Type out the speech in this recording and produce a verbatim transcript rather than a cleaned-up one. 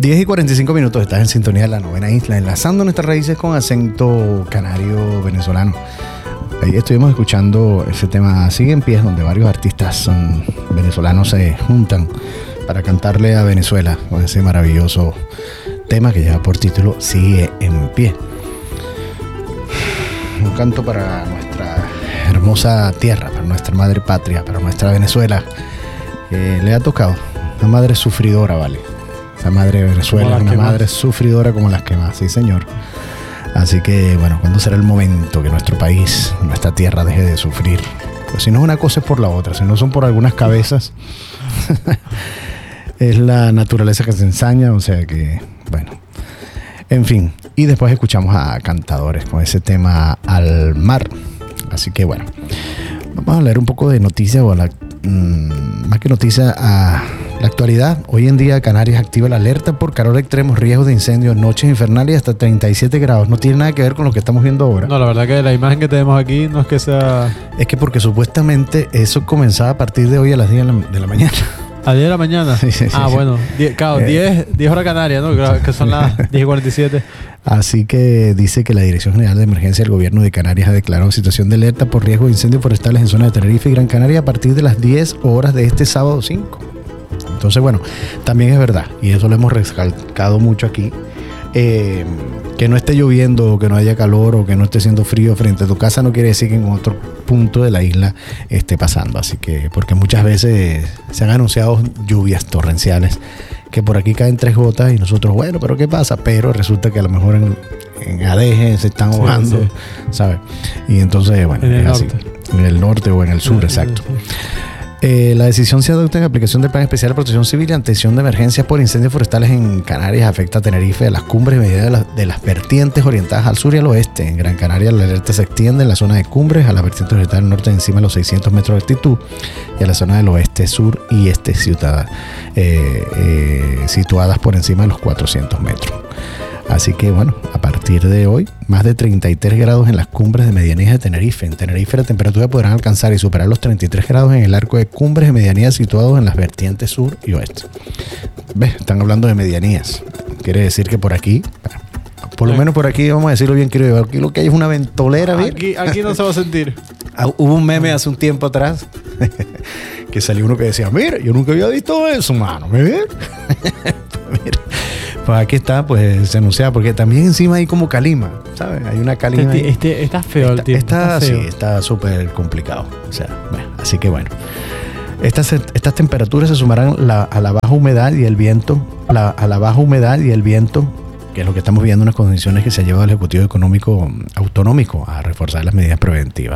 diez y cuarenta y cinco minutos, estás en sintonía de La Novena Isla, enlazando nuestras raíces con acento canario venezolano. Ahí estuvimos escuchando ese tema Sigue en Pie, donde varios artistas son venezolanos se juntan para cantarle a Venezuela con ese maravilloso tema que lleva por título Sigue en Pie. Un canto para nuestra hermosa tierra, para nuestra madre patria, para nuestra Venezuela, que le ha tocado. Una madre sufridora, vale. Esa madre de Venezuela es una madre sufridora como las que más, sí señor. Así que, bueno, ¿cuándo será el momento que nuestro país, nuestra tierra deje de sufrir? Pues si no es una cosa es por la otra, si no son por algunas cabezas, es la naturaleza que se ensaña, o sea que, bueno, en fin. Y después escuchamos a Cantadores con ese tema Al Mar. Así que, bueno, vamos a leer un poco de noticias, o la, mmm, más que noticias, a la actualidad. Hoy en día Canarias activa la alerta por calor extremo, riesgos de incendios, noches infernales y hasta treinta y siete grados. No tiene nada que ver con lo que estamos viendo ahora. No, la verdad que la imagen que tenemos aquí no es que sea... Es que porque supuestamente eso comenzaba a partir de hoy a las diez de la, de la mañana. ¿A diez de la mañana? Sí, sí, ah, sí, bueno. diez, claro, eh. diez horas Canarias, ¿no? Que son las diez y cuarenta y siete. Así que dice que la Dirección General de Emergencia del Gobierno de Canarias ha declarado situación de alerta por riesgo de incendios forestales en zonas de Tenerife y Gran Canaria a partir de las diez horas de este sábado cinco. Entonces, bueno, también es verdad, y eso lo hemos recalcado mucho aquí, eh, que no esté lloviendo, o que no haya calor, o que no esté haciendo frío frente a tu casa, no quiere decir que en otro punto de la isla esté pasando. Así que, porque muchas veces se han anunciado lluvias torrenciales, que por aquí caen tres gotas y nosotros, bueno, pero ¿qué pasa? Pero resulta que a lo mejor en, en Adeje se están ahogando, sí, sí. ¿sabes? Y entonces, bueno, en el es así. norte. En el norte o en el sur, sí, exacto. Sí, sí. Eh, la decisión se adopta en aplicación del Plan Especial de Protección Civil y Atención de Emergencias por Incendios Forestales en Canarias. Afecta a Tenerife, a las cumbres y medidas de, la, de las vertientes orientadas al sur y al oeste. En Gran Canaria la alerta se extiende en la zona de cumbres, a las vertientes orientadas al norte encima de los seiscientos metros de altitud, y a la zona del oeste, sur y este ciudad, eh, eh, situadas por encima de los cuatrocientos metros. Así que, bueno, a partir de hoy, más de treinta y tres grados en las cumbres de medianías de Tenerife. En Tenerife la temperatura podrán alcanzar y superar los treinta y tres grados en el arco de cumbres de medianías situados en las vertientes sur y oeste. ¿Ves? Están hablando de medianías. Quiere decir que por aquí, por lo menos por aquí, vamos a decirlo bien, quiero decir, aquí lo que hay es una ventolera. Aquí, aquí no se va a sentir. Hubo un meme hace un tiempo atrás que salió uno que decía, mira, yo nunca había visto eso, mano. Mira. Mira. Pues aquí está, pues se anuncia, porque también encima hay como calima, ¿sabes? Hay una calima. Este, este, está feo está, el tiempo. Está, está feo. Sí, está súper complicado. O sea, bueno, así que bueno. Estas, estas temperaturas se sumarán la, a la baja humedad y el viento, la, a la baja humedad y el viento, que es lo que estamos viendo, unas condiciones que se ha llevado el Ejecutivo Económico Autonómico a reforzar las medidas preventivas.